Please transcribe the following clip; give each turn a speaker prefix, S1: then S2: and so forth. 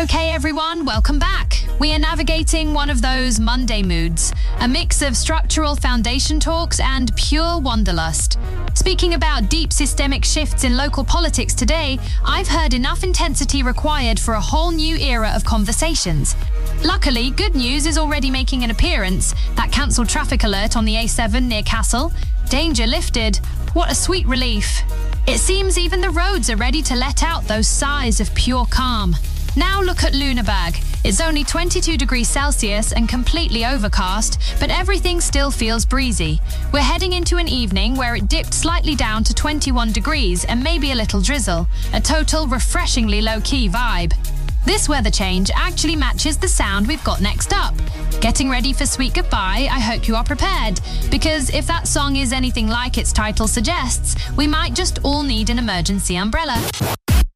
S1: Okay, everyone, welcome back. We are navigating one of those Monday moods, a mix of structural foundation talks and pure wanderlust. Speaking about deep systemic shifts in local politics today, I've heard enough intensity required for a whole new era of conversations. Luckily, good news is already making an appearance. That cancelled traffic alert on the A7 near Kassel. Danger lifted. What a sweet relief. It seems even the roads are ready to let out those sighs of pure calm. Now look at Lüneburg. It's only 22 degrees Celsius and completely overcast, but everything still feels breezy. We're heading into an evening where it dipped slightly down to 21 degrees and maybe a little drizzle, a total refreshingly low-key vibe. This weather change actually matches the sound we've got next up. Getting ready for Sweet Goodbye, I hope you are prepared, because if that song is anything like its title suggests, we might just all need an emergency umbrella.